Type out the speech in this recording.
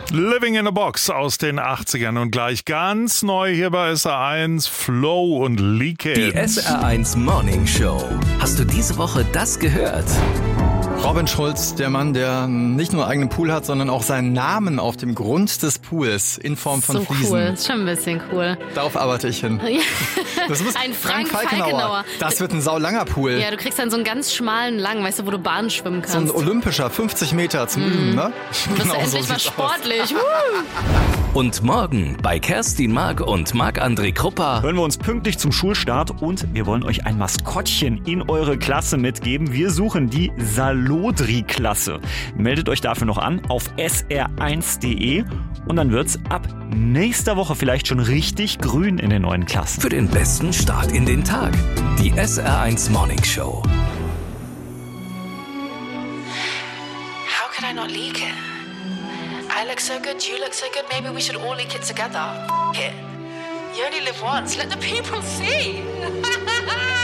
Living in a Box aus den 80ern und gleich ganz neu hier bei SR1, Flow und Leakage. Die SR1 Morning Show. Hast du diese Woche das gehört? Robin Schulz, der Mann, der nicht nur einen eigenen Pool hat, sondern auch seinen Namen auf dem Grund des Pools in Form von Fliesen. So cool, ist schon ein bisschen cool. Darauf arbeite ich hin. Das muss ein Frank Falkenauer. Das wird ein saulanger Pool. Ja, du kriegst dann so einen ganz schmalen, langen, weißt du, wo du Bahn schwimmen kannst. So ein olympischer, 50 Meter zum Üben, ne? Und das ist endlich mal sportlich. Und morgen bei Kerstin Mark und Marc-André Kruppa hören wir uns pünktlich zum Schulstart und wir wollen euch ein Maskottchen in eure Klasse mitgeben. Wir suchen die Salodri-Klasse. Meldet euch dafür noch an auf sr1.de und dann wird's ab nächster Woche vielleicht schon richtig grün in den neuen Klassen. für den besten Start in den Tag. Die SR1 Morning Show. How could I not leak it? I look so good, you look so good, maybe we should all leak it together. F*** it. You only live once, let the people see.